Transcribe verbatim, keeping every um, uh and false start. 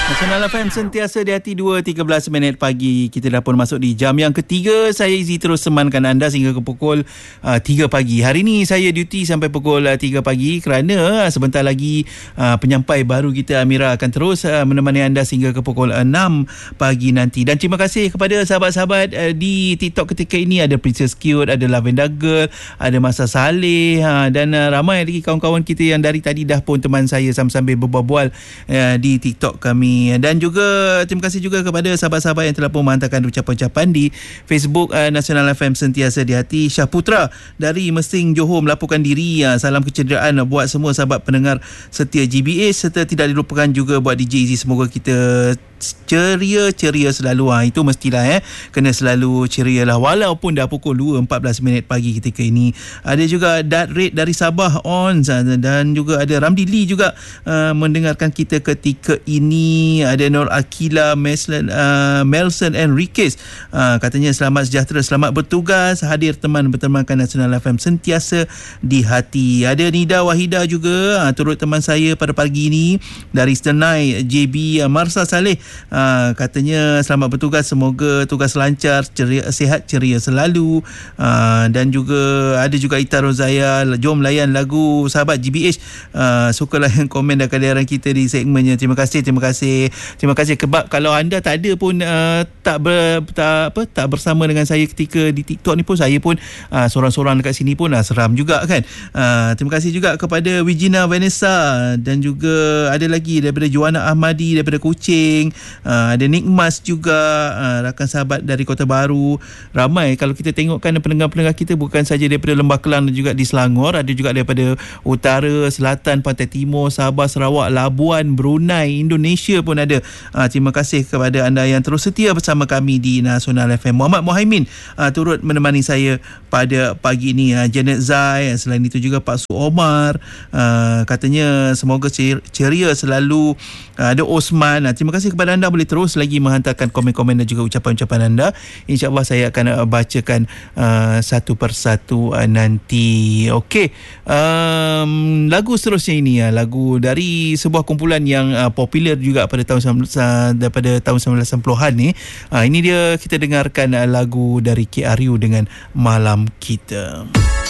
Nasional F M sentiasa di hati. Dua tiga belas minit pagi. Kita dah pun masuk di jam yang ketiga. Saya Izzy terus semankan anda sehingga ke pukul uh, tiga pagi. Hari ini saya duty sampai pukul uh, tiga pagi kerana uh, sebentar lagi uh, penyampai baru kita Amira akan terus uh, menemani anda sehingga ke pukul enam pagi nanti. Dan terima kasih kepada sahabat-sahabat uh, di TikTok ketika ini. Ada Princess Cute, ada Lavender Girl, ada Masa Saleh, uh, dan uh, ramai lagi kawan-kawan kita yang dari tadi dah pun teman saya sambil-sambil berbual-bual uh, di TikTok kami. Dan juga terima kasih juga kepada sahabat-sahabat yang telah pun menghantarkan ucapan-ucapan di Facebook uh, Nasional F M sentiasa di hati. Syah Putra dari Mesing Johor melaporkan diri. Uh, salam kecederaan buat semua sahabat pendengar setia G B H serta tidak dilupakan juga buat D J Izzy. Semoga kita ceria-ceria selalu. Ha, itu mestilah eh kena selalu ceria lah walaupun dah pukul dua empat belas minit pagi ketika ini. Ada juga Dat Red dari Sabah on, dan juga ada Ramdi Lee juga uh, mendengarkan kita ketika ini. Ada Nur Akila, Melson, uh, Melson Enriquez, uh, katanya selamat sejahtera, selamat bertugas, hadir teman bertemankan Nasional F M sentiasa di hati. Ada Nida Wahida juga uh, turut teman saya pada pagi ini dari Stenai. J B uh, Marsa Saleh, Uh, katanya selamat bertugas, semoga tugas lancar, ceria, sihat ceria selalu. Uh, dan juga ada juga Ita Rozaya, jom layan lagu sahabat G B H. Uh, suka layan komen dan kalian kita di segmennya. Terima kasih, terima kasih, terima kasih. Kebab kalau anda tak ada pun uh, tak ber, tak apa tak bersama dengan saya ketika di TikTok ni pun, saya pun uh, sorang-sorang dekat sini pun uh, seram juga kan. Uh, terima kasih juga kepada Wijina Vanessa, dan juga ada lagi daripada Joanna Ahmadi daripada Kuching. Uh, ada Nick Mas juga, uh, rakan sahabat dari Kota Baru. Ramai kalau kita tengokkan pendengar-pendengar kita bukan saja daripada Lembah Kelang dan juga di Selangor, ada juga daripada utara, selatan, Pantai Timur, Sabah, Sarawak, Labuan, Brunei, Indonesia pun ada. Uh, terima kasih kepada anda yang terus setia bersama kami di Nasional F M. Muhammad Mohaimin uh, turut menemani saya pada pagi ini. Uh, Janet Zai, selain itu juga Pak Su Omar, uh, katanya semoga ceria selalu. Uh, ada Osman. Uh, terima kasih kepada anda, boleh terus lagi menghantarkan komen-komen dan juga ucapan-ucapan anda. InsyaAllah saya akan uh, bacakan uh, satu persatu uh, nanti. Okey, um, lagu seterusnya ini uh, lagu dari sebuah kumpulan yang uh, popular juga pada tahun uh, daripada tahun sembilan belas sembilan puluhan ni. Uh, ini dia, kita dengarkan uh, lagu dari K R U dengan Malam Kita.